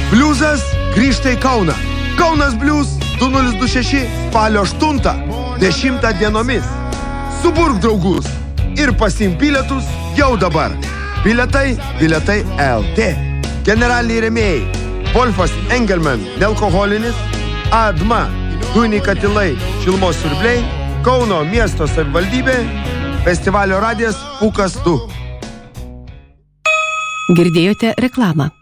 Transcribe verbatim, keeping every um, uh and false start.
Bliuzas grįžta į Kauną. Kaunas Bliuz du nulis du šeši spalio aštuntą dešimtą dienomis. Suburk draugus ir pasiimk bilietus jau dabar. Bilietai, bilietai L T. Generaliniai rėmėjai Wolfas Engelman, nealkoholinis, Adma, dujiniai katilai, šilumos siurbliai, Kauno miesto savivaldybė, festivalio radijas Pūkas du. Girdėjote reklamą.